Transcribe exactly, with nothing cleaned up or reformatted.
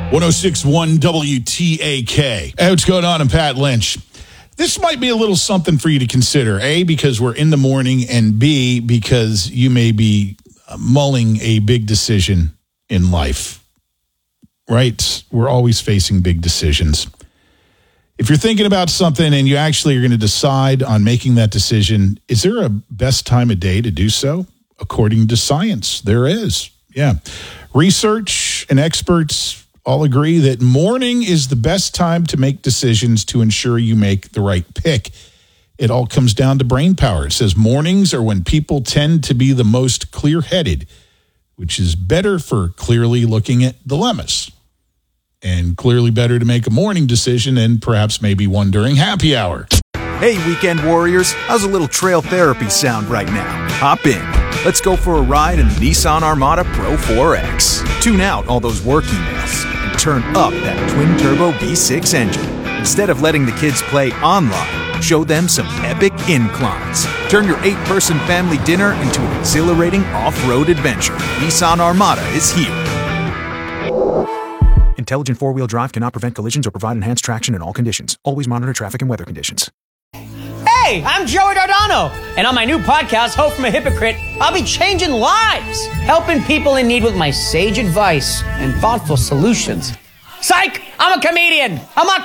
one oh six point one W T A K. Hey, what's going on? I'm Pat Lynch. This might be a little something for you to consider. A, because we're in the morning, and B, because you may be mulling a big decision in life. Right? We're always facing big decisions. If you're thinking about something and you actually are going to decide on making that decision, is there a best time of day to do so? According to science, there is. Yeah. Research and experts all agree that morning is the best time to make decisions to ensure you make the right pick. It all comes down to brain power. It says mornings are when people tend to be the most clear-headed, which is better for clearly looking at dilemmas. And clearly better to make a morning decision and perhaps maybe one during happy hour. Hey, weekend warriors. How's a little trail therapy sound right now? Hop in. Let's go for a ride in the Nissan Armada Pro four X. Tune out all those work emails and turn up that twin-turbo V six engine. Instead of letting the kids play online, show them some epic inclines. Turn your eight-person family dinner into an exhilarating off-road adventure. Nissan Armada is here. Intelligent four-wheel drive cannot prevent collisions or provide enhanced traction in all conditions. Always monitor traffic and weather conditions. Hey, I'm Joey Dardano, and on my new podcast, Hope from a Hypocrite, I'll be changing lives, helping people in need with my sage advice and thoughtful solutions. Psych! I'm a comedian. I'm not